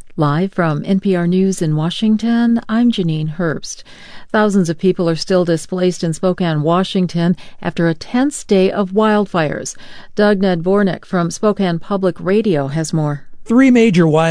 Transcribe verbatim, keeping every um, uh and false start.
Live from N P R News in Washington, I'm Janine Herbst. Thousands of people are still displaced in Spokane, Washington, after a tense day of wildfires. Doug Nedvornik from Spokane Public Radio has more. Three major wildfires